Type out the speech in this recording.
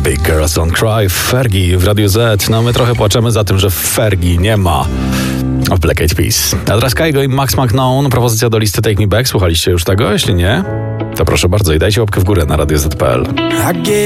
Big Girls Don't Cry, Fergie w Radiu Z. No my trochę płaczemy za tym, że Fergie nie ma w Black Eyed Peas. A teraz Kygo i Max McKnown, propozycja do listy Take Me Back. Słuchaliście już tego? Jeśli nie, to proszę bardzo i dajcie łapkę w górę na radioz.pl.